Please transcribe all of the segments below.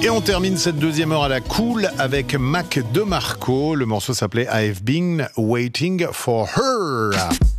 Et on termine cette deuxième heure à la cool avec Mac DeMarco. Le morceau s'appelait I've Been Waiting for Her.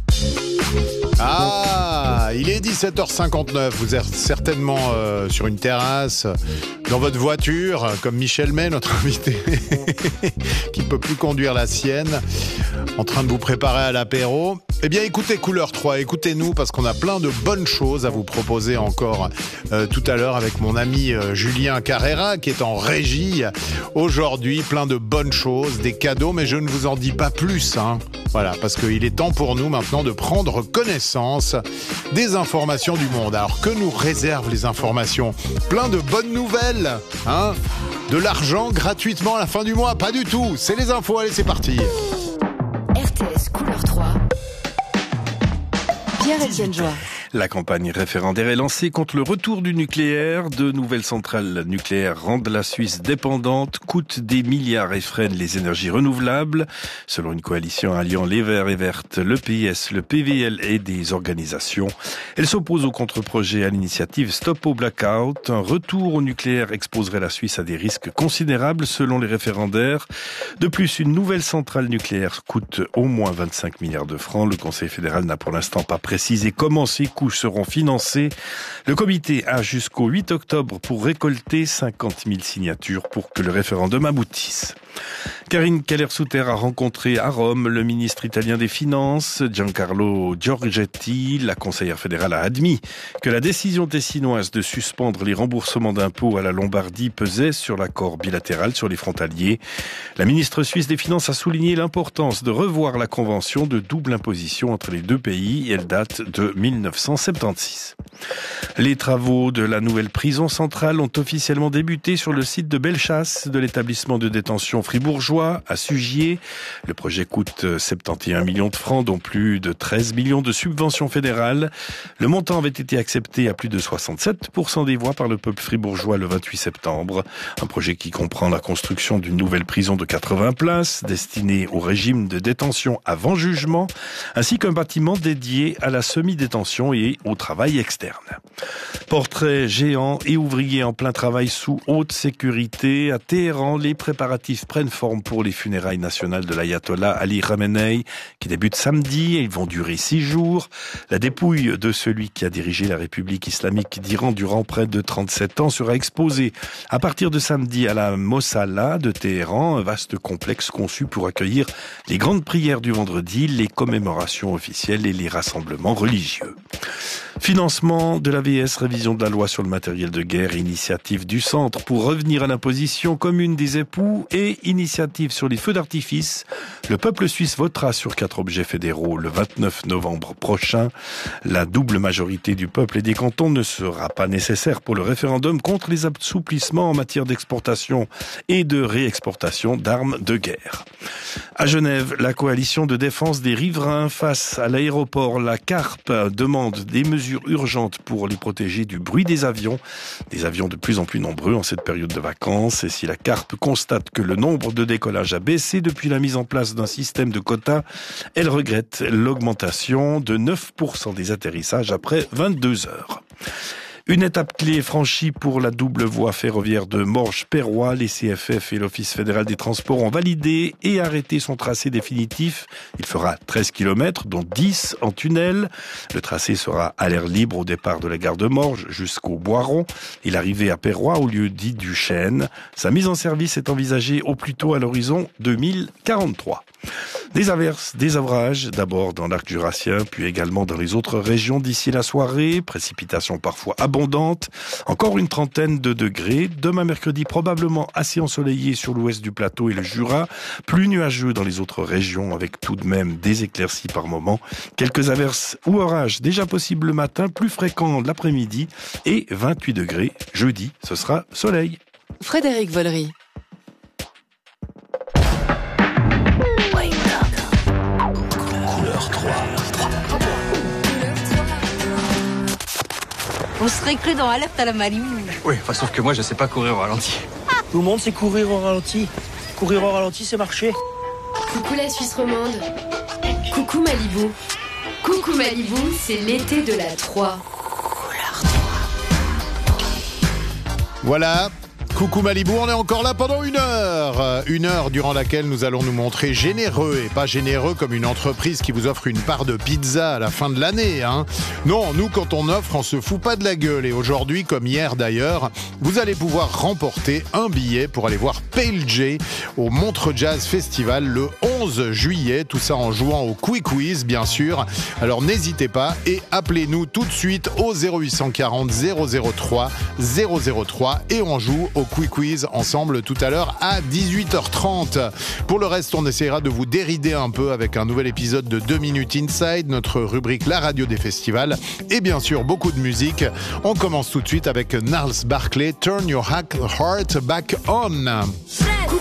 Ah, il est 17h59. Vous êtes certainement sur une terrasse, dans votre voiture, comme Michel May, notre invité, qui ne peut plus conduire la sienne, en train de vous préparer à l'apéro. Eh bien, écoutez Couleur 3, écoutez-nous, parce qu'on a plein de bonnes choses à vous proposer encore tout à l'heure avec mon ami Julien Carrera, qui est en régie aujourd'hui. Plein de bonnes choses, des cadeaux, mais je ne vous en dis pas plus, hein. Voilà, parce qu'il est temps pour nous maintenant de prendre connaissance des informations du monde. Alors, que nous réservent les informations ? Plein de bonnes nouvelles, hein ? De l'argent gratuitement à la fin du mois ? Pas du tout. C'est les infos, allez, c'est parti. RTS Couleur 3. Pierre-Étienne Joie. La campagne référendaire est lancée contre le retour du nucléaire. De nouvelles centrales nucléaires rendent la Suisse dépendante, coûtent des milliards et freinent les énergies renouvelables. Selon une coalition alliant les Verts et Vertes, le PS, le PVL et des organisations, elle s'oppose au contre-projet à l'initiative Stop au Blackout. Un retour au nucléaire exposerait la Suisse à des risques considérables selon les référendaires. De plus, une nouvelle centrale nucléaire coûte au moins 25 milliards de francs. Le Conseil fédéral n'a pour l'instant pas précisé comment ces coûts seront financés. Le comité a jusqu'au 8 octobre pour récolter 50 000 signatures pour que le référendum aboutisse. Karine Keller-Souter a rencontré à Rome le ministre italien des Finances, Giancarlo Giorgetti. La conseillère fédérale a admis que la décision tessinoise de suspendre les remboursements d'impôts à la Lombardie pesait sur l'accord bilatéral sur les frontaliers. La ministre suisse des Finances a souligné l'importance de revoir la convention de double imposition entre les deux pays. Elle date de 1976. Les travaux de la nouvelle prison centrale ont officiellement débuté sur le site de Bellechasse de l'établissement de détention fribourgeois à Sugier. Le projet coûte 71 millions de francs, dont plus de 13 millions de subventions fédérales. Le montant avait été accepté à plus de 67% des voix par le peuple fribourgeois le 28 septembre. Un projet qui comprend la construction d'une nouvelle prison de 80 places, destinée au régime de détention avant jugement, ainsi qu'un bâtiment dédié à la semi-détention et au travail externe. Portrait géant et ouvrier en plein travail sous haute sécurité. À Téhéran, les préparatifs prennent forme pour les funérailles nationales de l'ayatollah Ali Khamenei qui débutent samedi et ils vont durer 6 jours. La dépouille de celui qui a dirigé la République islamique d'Iran durant près de 37 ans sera exposée à partir de samedi à la Mossala de Téhéran, un vaste complexe conçu pour accueillir les grandes prières du vendredi, les commémorations officielles et les rassemblements religieux. Financement de l'AVS, révision de la loi sur le matériel de guerre, initiative du Centre pour revenir à l'imposition commune des époux et initiative sur les feux d'artifice. Le peuple suisse votera sur 4 objets fédéraux le 29 novembre prochain. La double majorité du peuple et des cantons ne sera pas nécessaire pour le référendum contre les assouplissements en matière d'exportation et de réexportation d'armes de guerre. À Genève, la coalition de défense des riverains face à l'aéroport La Carpe demande des mesures urgentes pour les protéger du bruit des avions de plus en plus nombreux en cette période de vacances. Et si la Carpe constate que le nombre de décollages a baissé depuis la mise en place d'un système de quotas, elle regrette l'augmentation de 9% des atterrissages après 22 heures. Une étape clé est franchie pour la double voie ferroviaire de Morges-Perrois. Les CFF et l'Office fédéral des transports ont validé et arrêté son tracé définitif. Il fera 13 km, dont 10 en tunnel. Le tracé sera à l'air libre au départ de la gare de Morges jusqu'au Boiron et l'arrivée à Perrois au lieu dit du Chêne. Sa mise en service est envisagée au plus tôt à l'horizon 2043. Des averses, des orages, d'abord dans l'arc jurassien, puis également dans les autres régions d'ici la soirée. Précipitations parfois abondantes. Encore une trentaine de degrés. Demain mercredi, probablement assez ensoleillé sur l'ouest du plateau et le Jura. Plus nuageux dans les autres régions, avec tout de même des éclaircies par moment. Quelques averses ou orages déjà possibles le matin, plus fréquents l'après-midi. Et 28 degrés. Jeudi, ce sera soleil. Frédéric Vollery. On serait cru dans Alerte à la Malibu. Oui, enfin, sauf que moi, je sais pas courir au ralenti. Tout le monde sait courir au ralenti. Courir au ralenti, c'est marcher. Coucou la Suisse romande. Coucou Malibu. Coucou Malibu, c'est l'été de la 3. Voilà. Coucou Malibu, on est encore là pendant une heure durant laquelle nous allons nous montrer généreux et pas généreux comme une entreprise qui vous offre une part de pizza à la fin de l'année. Non, nous quand on offre, on se fout pas de la gueule et aujourd'hui, comme hier d'ailleurs, vous allez pouvoir remporter un billet pour aller voir Pale J au Montreux Jazz Festival le 11 juillet, tout ça en jouant au Quick Quiz bien sûr. Alors n'hésitez pas et appelez-nous tout de suite au 0840 003 003 et on joue au Quick Quiz ensemble tout à l'heure à 18h30. Pour le reste, on essaiera de vous dérider un peu avec un nouvel épisode de 2 minutes Inside, notre rubrique La radio des festivals et bien sûr beaucoup de musique. On commence tout de suite avec Gnarls Barkley, Turn Your Heart Back On.